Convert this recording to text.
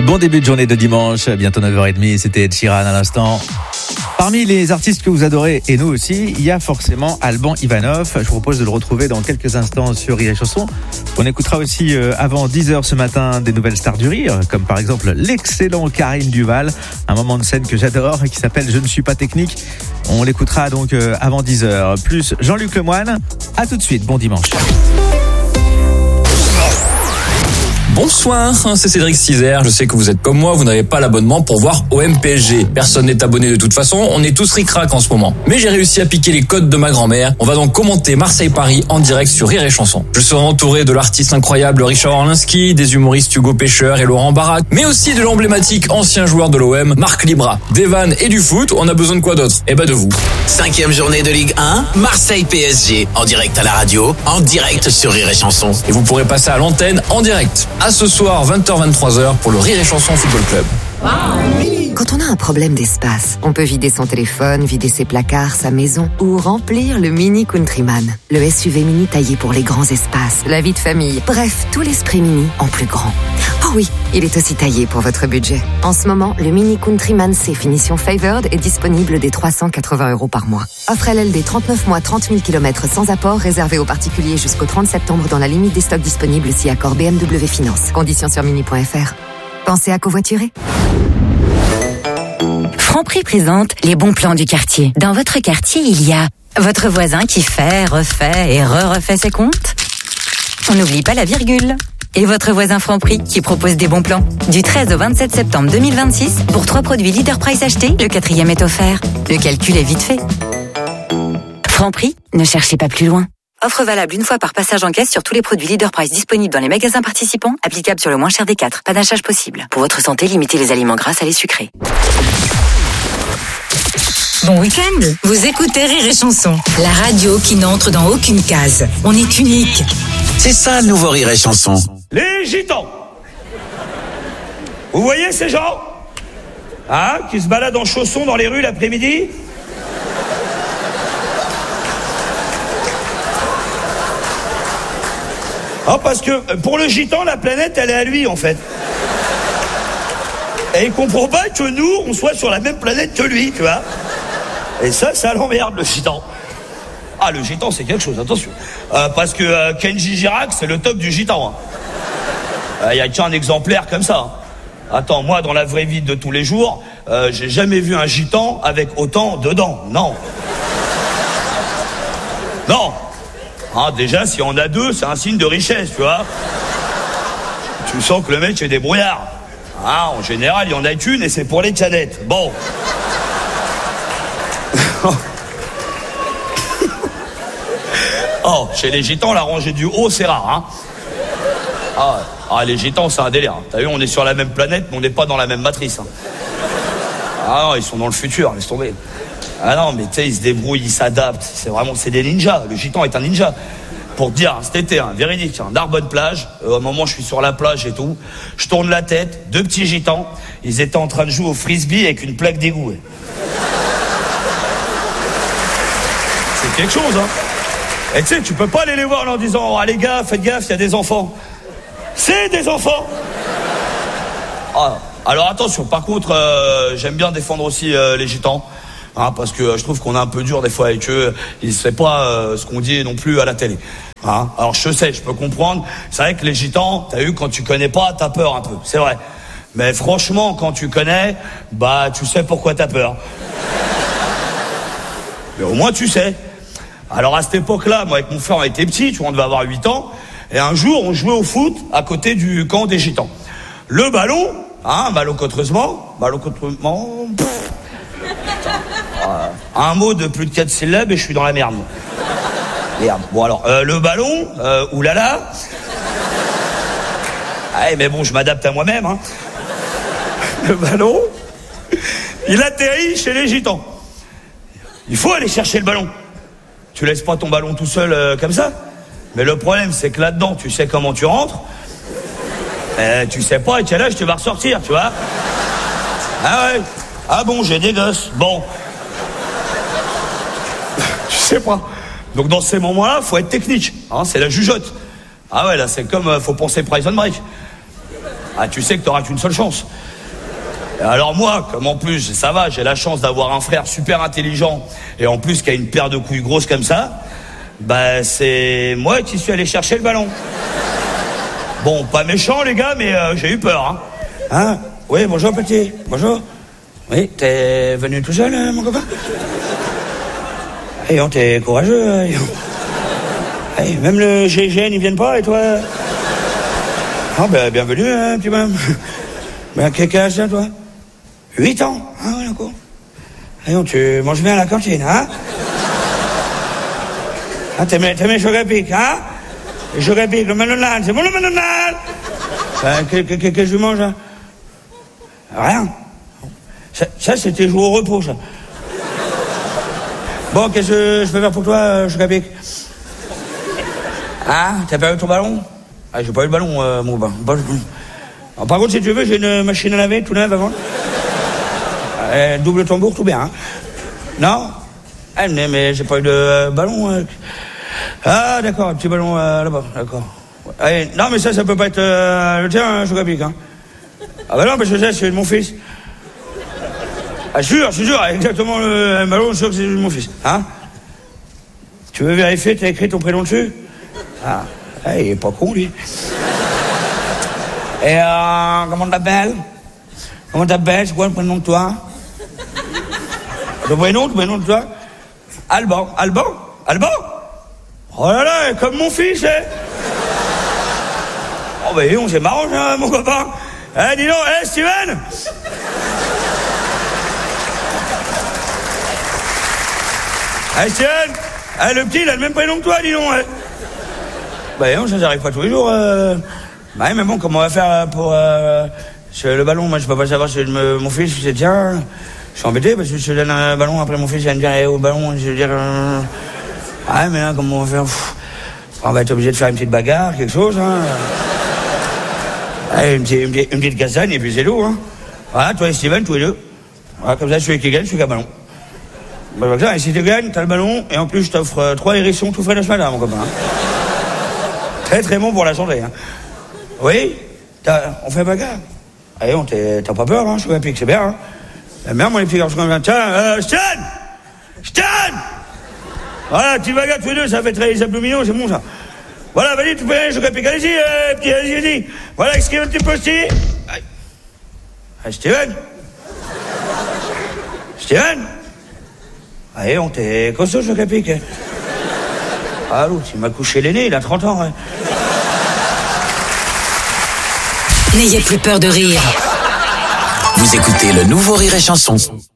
Bon début de journée de dimanche, bientôt 9h30, c'était Ed Sheeran à l'instant. Parmi les artistes que vous adorez, et nous aussi, il y a forcément Alban Ivanov. Je vous propose de le retrouver dans quelques instants sur Rire et Chanson. On écoutera aussi avant 10h ce matin des nouvelles stars du rire, comme par exemple l'excellent Karine Duval, un moment de scène que j'adore et qui s'appelle « Je ne suis pas technique ». On l'écoutera donc avant 10h. Plus Jean-Luc Lemoyne, à tout de suite, bon dimanche. Bonsoir, c'est Cédric Cizer. Je sais que vous êtes comme moi, vous n'avez pas l'abonnement pour voir OM PSG. Personne n'est abonné de toute façon, on est tous ric-rac en ce moment. Mais j'ai réussi à piquer les codes de ma grand-mère. On va donc commenter Marseille-Paris en direct sur Rire et Chanson. Je serai entouré de l'artiste incroyable Richard Orlinski, des humoristes Hugo Pêcheur et Laurent Barrac, mais aussi de l'emblématique ancien joueur de l'OM, Marc Libra. Des vannes et du foot, on a besoin de quoi d'autre ? Eh ben de vous. 5e journée de Ligue 1, Marseille-PSG, en direct à la radio, en direct sur Rire et Chanson. Et vous pourrez passer à l'antenne en direct. À ce soir, 20h-23h, pour le Rire et Chanson Football Club. Quand on a un problème d'espace, on peut vider son téléphone, vider ses placards, sa maison ou remplir le Mini Countryman. Le SUV mini taillé pour les grands espaces, la vie de famille. Bref, tout l'esprit mini en plus grand. Oh oui, il est aussi taillé pour votre budget. En ce moment, le Mini Countryman C finition Favored est disponible dès 380 € par mois. Offre LLD 39 mois, 30 000 km sans apport, réservé aux particuliers jusqu'au 30 septembre dans la limite des stocks disponibles si accord BMW Finance. Conditions sur mini.fr. Pensez à covoiturer. Franprix présente les bons plans du quartier. Dans votre quartier, il y a votre voisin qui fait, refait et refait ses comptes. On n'oublie pas la virgule. Et votre voisin Franprix qui propose des bons plans. Du 13 au 27 septembre 2026, pour 3 produits Leader Price achetés, le 4e est offert. Le calcul est vite fait. Franprix, ne cherchez pas plus loin. Offre valable une fois par passage en caisse sur tous les produits Leader Price disponibles dans les magasins participants, applicable sur le moins cher des 4. Panachage possible. Pour votre santé, limitez les aliments gras, salés, sucrés. Bon week-end. Vous écoutez Rire et Chanson, la radio qui n'entre dans aucune case. On est unique. C'est ça le nouveau Rire et Chanson. Les gitans. Vous voyez ces gens qui se baladent en chaussons dans les rues l'après-midi? Parce que pour le gitan, la planète, elle est à lui, en fait. Et il comprend pas que nous, on soit sur la même planète que lui, tu vois. Et ça l'emmerde, le gitan. Le gitan, c'est quelque chose, attention. Parce que Kenji Girac, c'est le top du gitan. Il y a qu'un exemplaire comme ça. Attends, moi, dans la vraie vie de tous les jours, j'ai jamais vu un gitan avec autant de dents. Non. Non. Déjà, si on a 2, c'est un signe de richesse, tu vois. Tu sens que le mec est débrouillard. En général, il y en a qu'une et c'est pour les cadettes. Bon. Chez les gitans, la rangée du haut, c'est rare, les gitans, c'est un délire. T'as vu, on est sur la même planète, mais on n'est pas dans la même matrice. Non, ils sont dans le futur, laisse tomber. Non, mais tu sais, ils se débrouillent, ils s'adaptent. C'est des ninjas. Le gitan est un ninja. Pour te dire, cet été, véridique, Narbonne plage. Au moment, je suis sur la plage et tout. Je tourne la tête, 2 petits gitans. Ils étaient en train de jouer au frisbee avec une plaque d'égout. C'est quelque chose, Et tu sais, tu peux pas aller les voir en leur disant, les gars, faites gaffe, il y a des enfants. C'est des enfants. Alors attention, par contre, j'aime bien défendre aussi les gitans. Parce que je trouve qu'on est un peu dur des fois avec eux. Ils ne savent pas ce qu'on dit non plus à la télé. Alors je sais, je peux comprendre. C'est vrai que les gitans, t'as vu, quand tu connais pas, t'as peur un peu. C'est vrai. Mais franchement, quand tu connais, tu sais pourquoi t'as peur. Mais au moins tu sais. Alors à cette époque-là, moi avec mon frère, on était petits, tu vois, on devait avoir 8 ans. Et un jour, on jouait au foot à côté du camp des gitans. Le ballon, malheureusement, un mot de plus de 4 syllabes et je suis dans la merde. Merde. Bon alors, le ballon, oulala. Mais bon, je m'adapte à moi-même. Le ballon, il atterrit chez les gitans. Il faut aller chercher le ballon. Tu laisses pas ton ballon tout seul comme ça. Mais le problème, c'est que là-dedans, tu sais comment tu rentres. Tu sais pas à quel âge tu vas ressortir, tu vois. Bon, j'ai des gosses. Bon. Tu sais pas. Donc dans ces moments-là, faut être technique. C'est la jugeote. Là, c'est comme faut penser Prison Break. Ah, tu sais que t'auras qu'une seule chance. Et alors moi, comme en plus, ça va, j'ai la chance d'avoir un frère super intelligent et en plus qui a une paire de couilles grosses comme ça, bah c'est moi qui suis allé chercher le ballon. Bon, pas méchant les gars, mais j'ai eu peur, hein. Oui, bonjour petit, bonjour. Oui, t'es venu tout seul, mon copain? Ayons, t'es courageux, hey, même le GIGN, ils viennent pas, et toi? Ah, ben, bienvenue, petit bonhomme. Ben, quel âge t'as, toi? 8 ans. Ah, ouais, d'accord. Ayons, tu manges bien à la cantine, hein? Ah, t'aimes les chocs à pic, hein? Les chocs à pic, le manonal, c'est bon le manonal? Ben, qu'est-ce que je mange, hein? Rien. Ça c'est tes jours au repos, ça. Bon, qu'est-ce que je peux faire pour toi, choc à pic? Ah, t'as perdu ton ballon? Ah, j'ai pas eu le ballon, mon copain. Alors, par contre, si tu veux, j'ai une machine à laver tout neuve avant. Double tambour, tout bien, hein. Non? Ah, mais j'ai pas eu de ballon. Ah, d'accord, un petit ballon là-bas, d'accord. Allez, non, mais ça peut pas être le tien, choc à pic, hein. Ah bah non, parce que ça, c'est de mon fils. Ah, je suis sûr, exactement le ballon, je suis sûr que c'est de mon fils, hein. Tu veux vérifier, t'as écrit ton prénom dessus? Ah, il est pas con, lui. Et comment t'appelles? Comment t'appelles? C'est quoi le prénom de toi? Ton prénom de toi? Alban. Oh là là, comme mon fils, hein. Oh bah on c'est marrant, hein, mon copain. Eh, dis donc, Steven. Steven, le petit, il a le même prénom que toi, dis donc, hein. Bah non, ça n'arrive pas tous les jours. Bah mais bon, comment on va faire pour le ballon? Moi, je peux pas savoir si mon fils, c'est tiens. Je suis embêté parce que je te donne un ballon, après mon fils il va me dire au ballon, je vais dire... Ah mais là, comment on va faire? On va être obligé de faire une petite bagarre, quelque chose, hein. Une petite castagne et puis c'est tout, hein. Voilà, toi et Steven, tous les deux. Voilà, comme ça, celui qui gagne, celui qui a le ballon. Bah, comme ça, et si tu gagnes, t'as le ballon, et en plus, je t'offre 3 hérissons tout frais de ce matin, mon copain. Très très bon pour la santé, hein. Oui? On fait bagarre? Allez, t'as pas peur, hein, je suis à pic, c'est bien, hein. Merde, moi, les petits garçons comme ça. Tiens, Stan! Voilà, petit bagarre tous les deux, ça fait très les abdominaux, c'est bon, ça. Voilà, vas-y, tu peux aller, je suis à pic, allez-y, petit, allez-y. Voilà, excuse un petit peu aussi. Steven? Allez, on t'est costaud, je suis à pic. Ah, l'autre, il m'a couché l'aîné, il a 30 ans, hein. N'ayez plus peur de rire. Vous écoutez le nouveau Rire et Chanson.